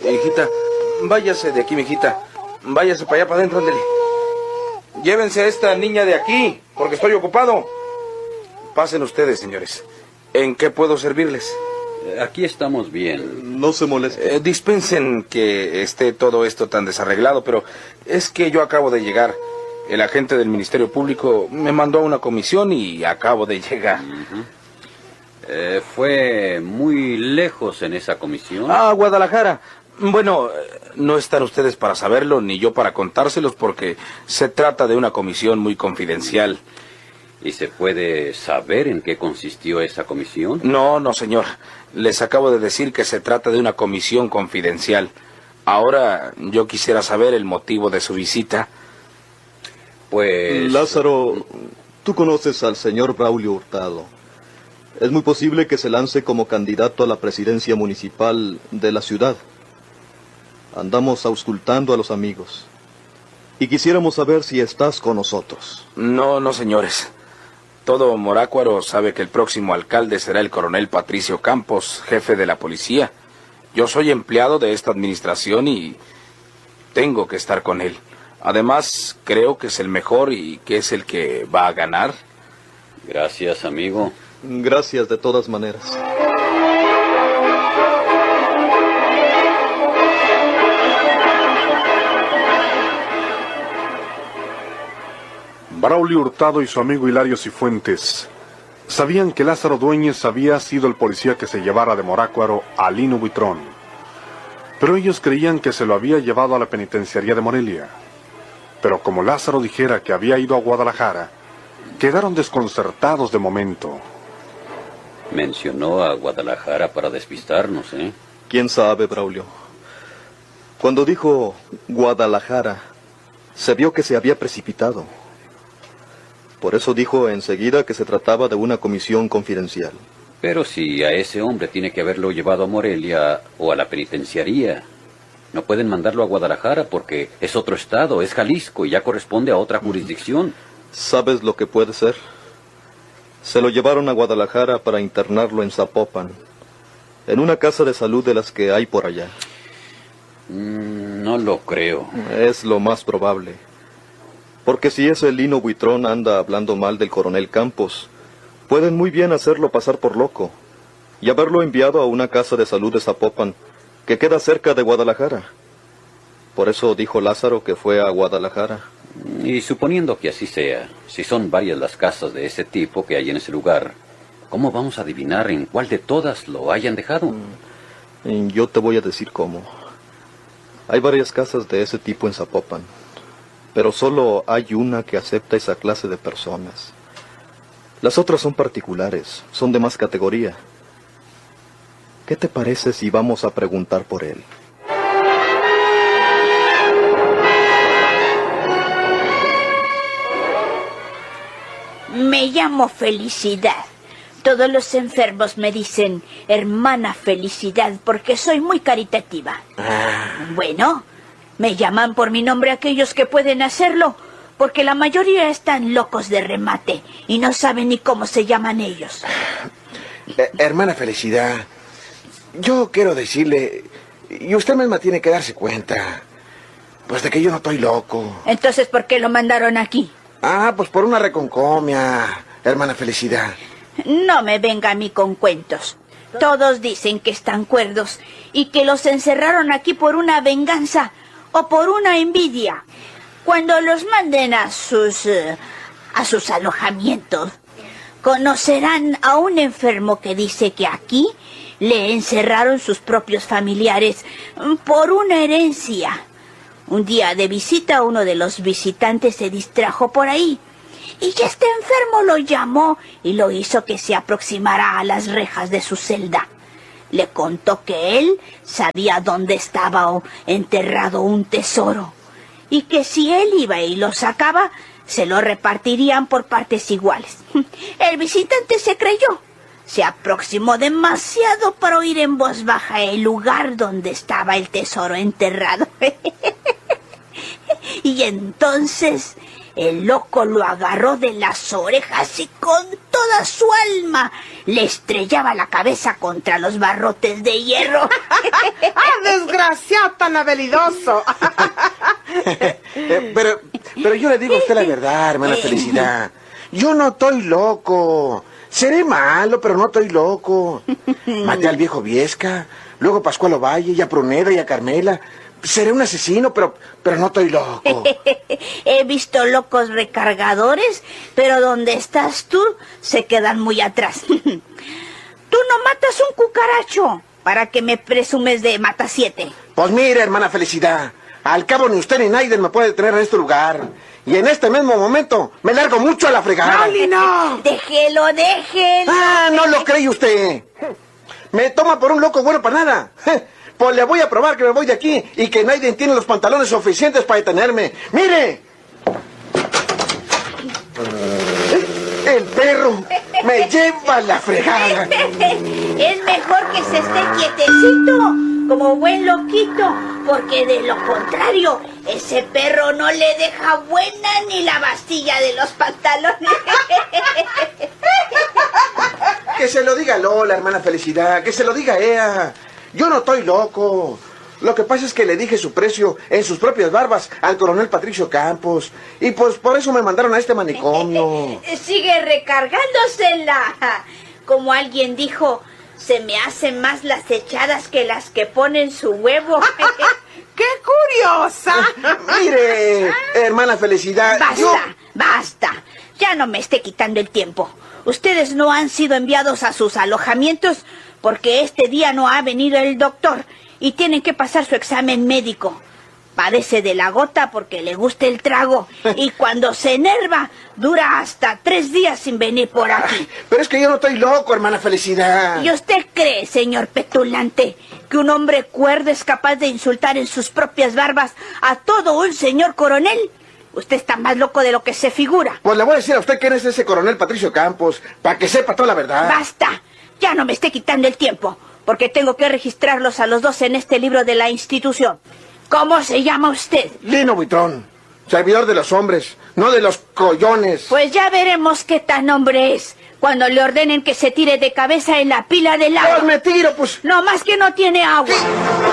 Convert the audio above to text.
Hijita, váyase de aquí, mijita. Váyase para allá, para adentro, ándele. Llévense a esta niña de aquí, porque estoy ocupado. Pasen ustedes, señores. ¿En qué puedo servirles? Aquí estamos bien. No se moleste. Dispensen que esté todo esto tan desarreglado, pero es que yo acabo de llegar. El agente del Ministerio Público me mandó a una comisión y acabo de llegar. ¿Fue muy lejos en esa comisión? Ah, Guadalajara. Bueno, no están ustedes para saberlo, ni yo para contárselos, porque se trata de una comisión muy confidencial. ¿Y se puede saber en qué consistió esa comisión? No, señor. Les acabo de decir que se trata de una comisión confidencial. Ahora yo quisiera saber el motivo de su visita. Pues... Lázaro, tú conoces al señor Braulio Hurtado. Es muy posible que se lance como candidato a la presidencia municipal de la ciudad. Andamos auscultando a los amigos. Y quisiéramos saber si estás con nosotros. No, señores. Todo Morácuaro sabe que el próximo alcalde será el coronel Patricio Campos, jefe de la policía. Yo soy empleado de esta administración y tengo que estar con él. Además, creo que es el mejor y que es el que va a ganar. Gracias, amigo. Gracias de todas maneras. Braulio Hurtado y su amigo Hilario Cifuentes sabían que Lázaro Dueñez había sido el policía que se llevara de Morácuaro a Lino Buitrón, pero ellos creían que se lo había llevado a la penitenciaría de Morelia. Pero como Lázaro dijera que había ido a Guadalajara, quedaron desconcertados de momento. Mencionó a Guadalajara para despistarnos, ¿eh? ¿Quién sabe, Braulio? Cuando dijo Guadalajara, se vio que se había precipitado. Por eso dijo enseguida que se trataba de una comisión confidencial. Pero si a ese hombre tiene que haberlo llevado a Morelia o a la penitenciaría, no pueden mandarlo a Guadalajara porque es otro estado, es Jalisco y ya corresponde a otra jurisdicción. ¿Sabes lo que puede ser? Se lo llevaron a Guadalajara para internarlo en Zapopan, en una casa de salud de las que hay por allá. No lo creo. Es lo más probable. Porque si ese Lino Buitrón anda hablando mal del coronel Campos, pueden muy bien hacerlo pasar por loco y haberlo enviado a una casa de salud de Zapopan, que queda cerca de Guadalajara. Por eso dijo Lázaro que fue a Guadalajara. Y suponiendo que así sea, si son varias las casas de ese tipo que hay en ese lugar, ¿cómo vamos a adivinar en cuál de todas lo hayan dejado? Yo te voy a decir cómo. Hay varias casas de ese tipo en Zapopan, pero solo hay una que acepta esa clase de personas. Las otras son particulares, son de más categoría. ¿Qué te parece si vamos a preguntar por él? Me llamo Felicidad. Todos los enfermos me dicen hermana Felicidad porque soy muy caritativa. Bueno, me llaman por mi nombre aquellos que pueden hacerlo, porque la mayoría están locos de remate y no saben ni cómo se llaman ellos. Hermana Felicidad, yo quiero decirle, y usted misma tiene que darse cuenta, pues de que yo no estoy loco. Entonces, ¿por qué lo mandaron aquí? Pues por una reconcomia, hermana Felicidad. No me venga a mí con cuentos. Todos dicen que están cuerdos y que los encerraron aquí por una venganza o por una envidia. Cuando los manden a sus alojamientos, conocerán a un enfermo que dice que aquí le encerraron sus propios familiares por una herencia. Un día de visita, uno de los visitantes se distrajo por ahí y este enfermo lo llamó y lo hizo que se aproximara a las rejas de su celda. Le contó que él sabía dónde estaba enterrado un tesoro y que si él iba y lo sacaba, se lo repartirían por partes iguales. El visitante se creyó. Se aproximó demasiado para oír en voz baja el lugar donde estaba el tesoro enterrado. Y entonces el loco lo agarró de las orejas y con toda su alma le estrellaba la cabeza contra los barrotes de hierro. ¡Ah, desgraciado tan habilidoso! Pero yo le digo a usted la verdad, hermana Felicidad. Yo no estoy loco. Seré malo, pero no estoy loco. Maté al viejo Viesca, luego a Pascual Ovalle, y a Pruneda y a Carmela. Seré un asesino, pero no estoy loco. He visto locos recargadores, pero donde estás tú se quedan muy atrás. Tú no matas un cucaracho para que me presumes de mata 7. Pues mire, hermana Felicidad, al cabo ni usted ni nadie me puede tener en este lugar. Y en este mismo momento me largo mucho a la fregada. ¡No, Lino! Déjelo. Ah, no lo cree usted. Me toma por un loco bueno para nada. Pues le voy a probar que me voy de aquí y que nadie tiene los pantalones suficientes para detenerme. ¡Mire! El perro me lleva a la fregada. Es mejor que se esté quietecito, como buen loquito, porque de lo contrario, ese perro no le deja buena ni la bastilla de los pantalones. Que se lo diga Lola, hermana Felicidad, que se lo diga ella. Yo no estoy loco. Lo que pasa es que le dije su precio en sus propias barbas al coronel Patricio Campos. Y pues por eso me mandaron a este manicomio. Sigue recargándosela. Como alguien dijo, se me hacen más las echadas que las que ponen su huevo. ¡Qué curiosa! Mire, hermana Felicidad. Basta. Ya no me esté quitando el tiempo. Ustedes no han sido enviados a sus alojamientos porque este día no ha venido el doctor y tienen que pasar su examen médico. Padece de la gota porque le gusta el trago y cuando se enerva dura hasta 3 días sin venir por aquí. Pero es que yo no estoy loco, hermana Felicidad. ¿Y usted cree, señor petulante, que un hombre cuerdo es capaz de insultar en sus propias barbas a todo un señor coronel? Usted está más loco de lo que se figura. Pues le voy a decir a usted quién es ese coronel Patricio Campos, para que sepa toda la verdad. ¡Basta! Ya no me esté quitando el tiempo, porque tengo que registrarlos a los dos en este libro de la institución. ¿Cómo se llama usted? Lino Buitrón, servidor de los hombres, no de los collones. Pues ya veremos qué tan hombre es, cuando le ordenen que se tire de cabeza en la pila del agua. Pues me tiro, pues. No más que no tiene agua.